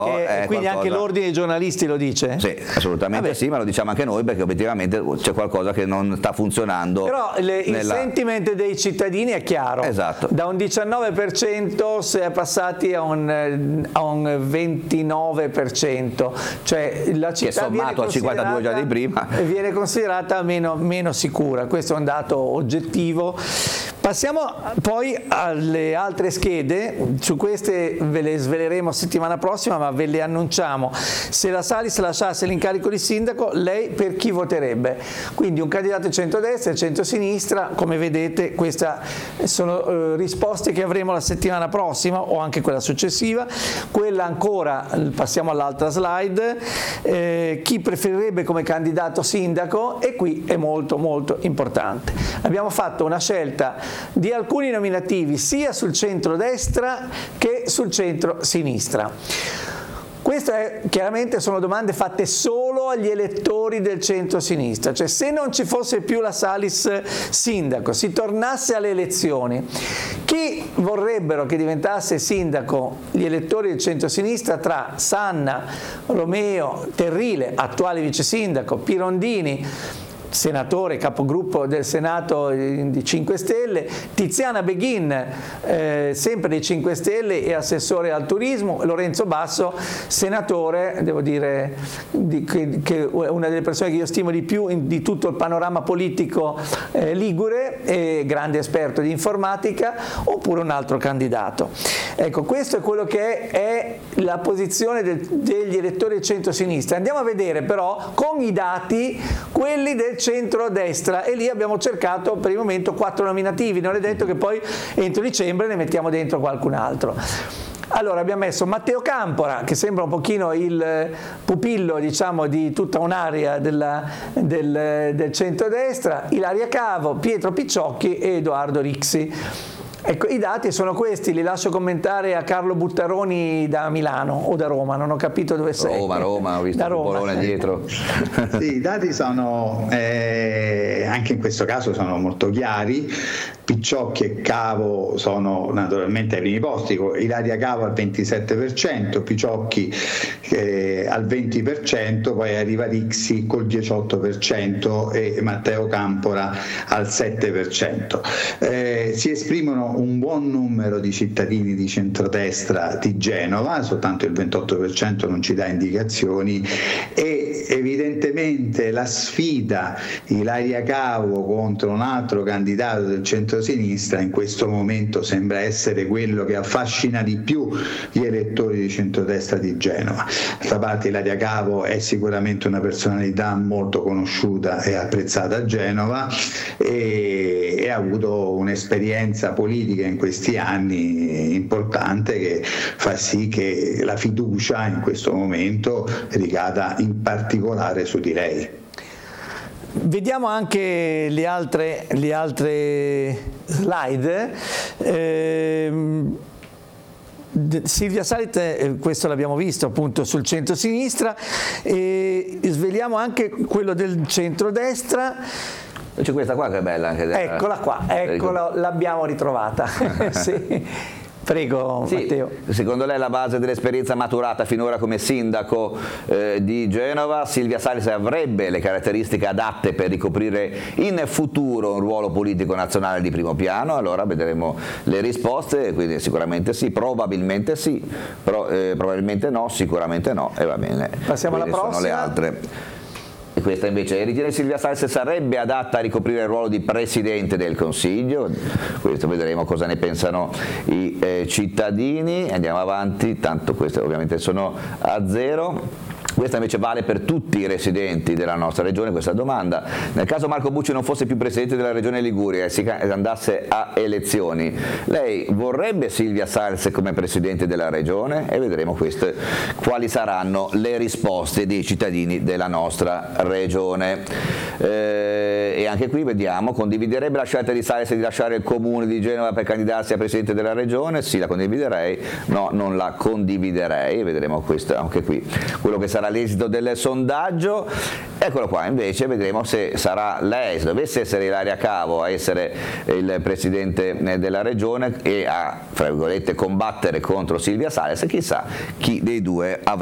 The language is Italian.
Quindi anche l'ordine dei giornalisti lo dice? Sì, assolutamente sì, ma lo diciamo anche noi perché obiettivamente c'è qualcosa che non sta funzionando. Però il sentiment dei cittadini è chiaro. Esatto. Da un 19% si è passati a un 29%, cioè la città che sommato al 52 già di prima viene considerata meno sicura. Questo è un dato oggettivo. Passiamo poi alle altre schede, su queste ve le sveleremo settimana prossima, ma ve le annunciamo. Se la Salis lasciasse l'incarico di sindaco, lei per chi voterebbe? Quindi un candidato di centrodestra e centrosinistra, come vedete queste sono risposte che avremo la settimana prossima o anche quella successiva. Quella ancora, passiamo all'altra slide, chi preferirebbe come candidato sindaco, e qui è molto molto importante. Abbiamo fatto una scelta di alcuni nominativi sia sul centro-destra che sul centro-sinistra. Queste chiaramente sono domande fatte solo agli elettori del centro-sinistra, cioè se non ci fosse più la Salis sindaco, si tornasse alle elezioni, chi vorrebbero che diventasse sindaco gli elettori del centro-sinistra tra Sanna, Romeo, Terrile, attuale vice sindaco, Pirondini, senatore, capogruppo del Senato di 5 Stelle, Tiziana Beghin, sempre dei 5 Stelle e assessore al turismo, Lorenzo Basso, senatore, devo dire, che è una delle persone che io stimo di più di tutto il panorama politico ligure, e grande esperto di informatica, oppure un altro candidato. Ecco, questo è quello che è la posizione degli elettori del centro-sinistra. Andiamo a vedere però con i dati quelli del centro-destra, e lì abbiamo cercato per il momento 4 nominativi, non è detto che poi entro dicembre ne mettiamo dentro qualcun altro. Allora abbiamo messo Matteo Campora, che sembra un pochino il pupillo, diciamo, di tutta un'area del centro-destra, Ilaria Cavo, Pietro Picciocchi e Edoardo Rixi. Ecco, i dati sono questi, li lascio commentare a Carlo Buttaroni da Milano o da Roma, non ho capito dove sei. Roma, ho visto il Bologna dietro. Sì, i dati sono, anche in questo caso sono molto chiari. Picciocchi e Cavo sono naturalmente ai primi posti, Ilaria Cavo al 27%, Picciocchi al 20%, poi arriva Rixi col 18% e Matteo Campora al 7%. Si esprimono un buon numero di cittadini di centrodestra di Genova, soltanto il 28% non ci dà indicazioni, e evidentemente la sfida Ilaria Cavo contro un altro candidato del centrosinistra in questo momento sembra essere quello che affascina di più gli elettori di centrodestra di Genova. D'altra parte Ilaria Cavo è sicuramente una personalità molto conosciuta e apprezzata a Genova e ha avuto un'esperienza politica in questi anni importante che fa sì che la fiducia in questo momento ricada in particolare su di lei. Vediamo anche le altre slide. Silvia Salit, questo l'abbiamo visto appunto sul centro-sinistra, e sveliamo anche quello del centro-destra. C'è questa qua che è bella anche. Eccola qua, l'abbiamo ritrovata. Sì. Prego, sì, Matteo. Secondo lei la base dell'esperienza maturata finora come sindaco di Genova, Silvia Salis avrebbe le caratteristiche adatte per ricoprire in futuro un ruolo politico nazionale di primo piano? Allora vedremo le risposte, quindi sicuramente sì, probabilmente sì, probabilmente no, sicuramente no, e va bene. Passiamo alla prossima. Sono le altre. E questa invece ritiene Silvia Salis sarebbe adatta a ricoprire il ruolo di Presidente del Consiglio. Questo vedremo cosa ne pensano i cittadini. Andiamo avanti, tanto queste ovviamente sono a zero. Questa invece vale per tutti i residenti della nostra regione, questa domanda. Nel caso Marco Bucci non fosse più Presidente della Regione Liguria e si andasse a elezioni, lei vorrebbe Silvia Salis come Presidente della Regione? E vedremo queste, quali saranno le risposte dei cittadini della nostra regione. E anche qui vediamo, condividerebbe la scelta di Salis di lasciare il comune di Genova per candidarsi a Presidente della Regione? Sì, la condividerei, no, non la condividerei. Vedremo questo, anche qui quello che sarà l'esito del sondaggio. Eccolo qua, invece vedremo se sarà lei, se dovesse essere Ilaria Cavo a essere il presidente della regione e a, fra virgolette, combattere contro Silvia Sales, chissà chi dei due avrà